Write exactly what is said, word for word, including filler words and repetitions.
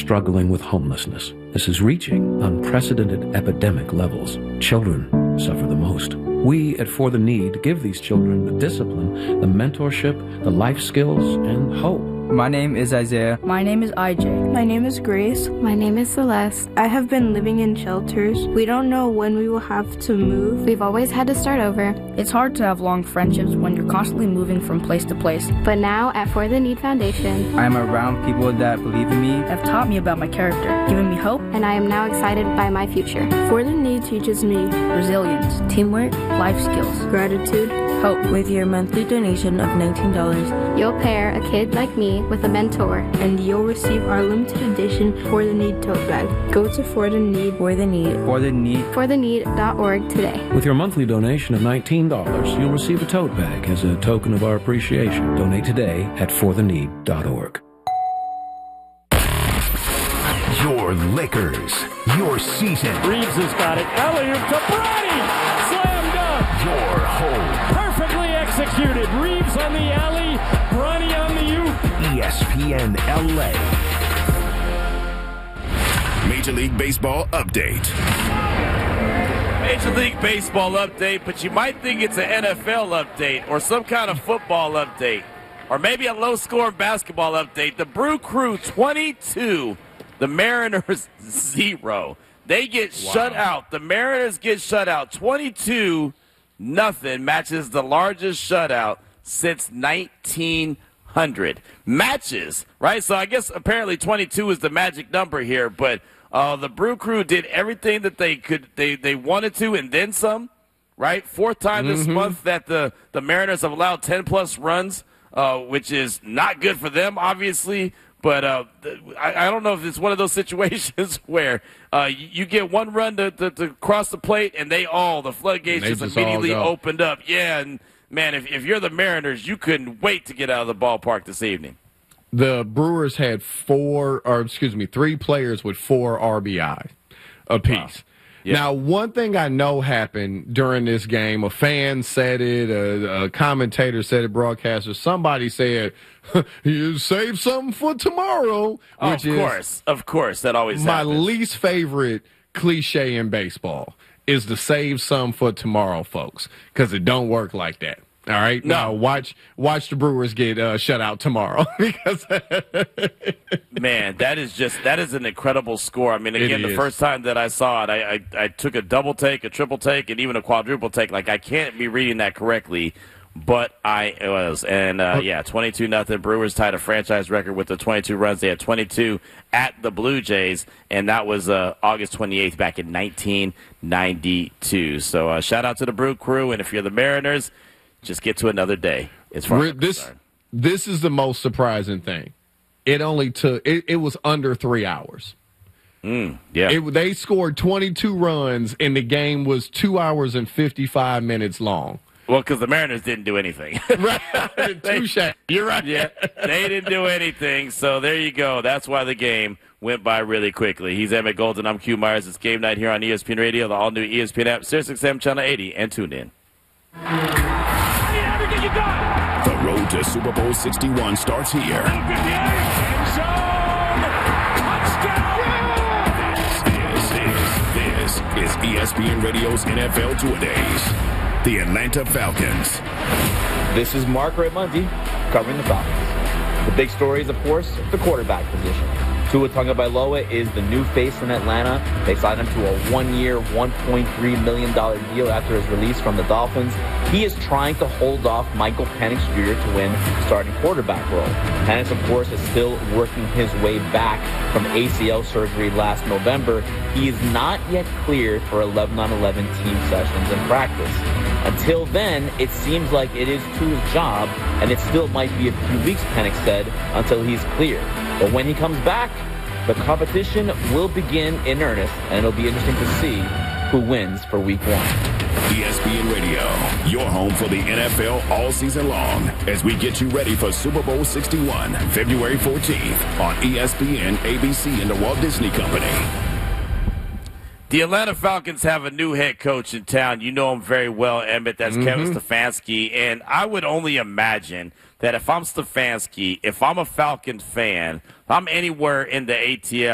struggling with homelessness. This is reaching unprecedented epidemic levels. Children suffer the most. We at For the Need give these children the discipline, the mentorship, the life skills, and hope. My name is Isaiah. My name is I J. My name is Grace. My name is Celeste. I have been living in shelters. We don't know when we will have to move. We've always had to start over. It's hard to have long friendships when you're constantly moving from place to place. But now at For the Need Foundation, I am around people that believe in me, have taught me about my character, given me hope, and I am now excited by my future. For the Need teaches me resilience, teamwork, life skills, gratitude, hope. With your monthly donation of nineteen dollars, you'll pair a kid like me with a mentor, and you'll receive our limited edition For the Need tote bag. Go to For the Need. For the Need. For the Need. For the Need dot org today. With your monthly donation of nineteen dollars, you'll receive a tote bag as a token of our appreciation. Donate today at For the Need dot org. Your Lakers, your season. Reeves has got it. Elliott to Bronny. Slam dunk. Your home. Perfectly executed. Reeves on the alley. Bronny on the U. E S P N L A. Major League Baseball update. Major League Baseball update, but you might think it's an N F L update or some kind of football update or maybe a low-scoring basketball update. The Brew Crew twenty-two, the Mariners zero. They get wow. shut out. The Mariners get shut out. twenty-two nothing matches the largest shutout since nineteen hundred. Matches, right? So I guess apparently twenty-two is the magic number here, but uh, the Brew Crew did everything that they could, they, they wanted to, and then some, right? Fourth time this mm-hmm. month that the, the Mariners have allowed ten-plus runs, uh, which is not good for them, obviously. But uh, I, I don't know if it's one of those situations where uh, you get one run to, to, to cross the plate, and they all, the floodgates just, just immediately opened up. Yeah, and, man, if, if you're the Mariners, you couldn't wait to get out of the ballpark this evening. The Brewers had four, or excuse me, three players with four R B I apiece. Wow. Yep. Now, one thing I know happened during this game, a fan said it, a, a commentator said it, broadcaster, somebody said, you save something for tomorrow. Oh, which of course, is of course, that always my happens. least favorite cliche in baseball is to save some for tomorrow, folks, because it don't work like that. All right, no. Now watch watch the Brewers get uh, shut out tomorrow. because Man, that is just that is an incredible score. I mean, again, the first time that I saw it, I, I I took a double take, a triple take, and even a quadruple take. Like I can't be reading that correctly, but I was. And uh, yeah, twenty-two nothing. Brewers tied a franchise record with the twenty-two runs. They had twenty-two at the Blue Jays, and that was uh, August twenty-eighth back in nineteen ninety-two. So uh, shout out to the Brew Crew, and if you're the Mariners, just get to another day. As far as I'm this, concerned. This is the most surprising thing. It only took, it, it was under three hours. Mm, yeah. It, they scored twenty-two runs, and the game was two hours and fifty-five minutes long. Well, because the Mariners didn't do anything. Right. Touche. You're right. Yeah, they didn't do anything. So there you go. That's why the game went by really quickly. He's Emmett Golden. I'm Q Myers. It's game night here on E S P N Radio, the all-new E S P N app, Sirius X M Channel eighty, and tune in. Everything you got. The road to Super Bowl sixty-one starts here. This is, this is E S P N Radio's N F L Two-A-Days. The Atlanta Falcons. This is Mark Raimondi covering the Falcons. The big story is, of course, the quarterback position. Tua Tagovailoa is the new face in Atlanta. They signed him to a one-year, one point three million dollars deal after his release from the Dolphins. He is trying to hold off Michael Penix Junior to win the starting quarterback role. Penix, of course, is still working his way back from A C L surgery last November. He is not yet cleared for eleven on eleven team sessions in practice. Until then, it seems like it is Tua's job, and it still might be a few weeks, Penix said, until he's cleared. But when he comes back, the competition will begin in earnest, and it'll be interesting to see who wins for week one. E S P N Radio, your home for the N F L all season long, as we get you ready for Super Bowl sixty-one, February fourteenth on E S P N, A B C, and the Walt Disney Company. The Atlanta Falcons have a new head coach in town. You know him very well, Emmett. That's mm-hmm. Kevin Stefanski. And I would only imagine that if I'm Stefanski, if I'm a Falcons fan, if I'm anywhere in the A T L,